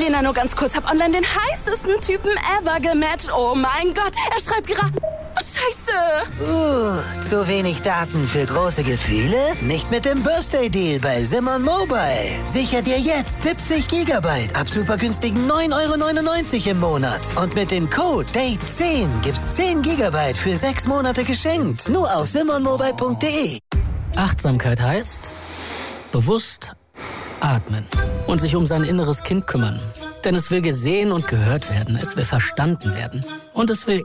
Lena, nur ganz kurz. Hab online den heißesten Typen ever gematcht. Oh mein Gott, er schreibt gerade... Scheiße. Zu wenig Daten für große Gefühle? Nicht mit dem Birthday-Deal bei Simon Mobile. Sicher dir jetzt 70 Gigabyte ab super günstigen 9,99 € im Monat. Und mit dem Code DATE10 gibt's 10 Gigabyte für 6 Monate geschenkt. Nur auf simonmobile.de. Achtsamkeit heißt bewusst atmen und sich um sein inneres Kind kümmern. Denn es will gesehen und gehört werden, es will verstanden werden und es will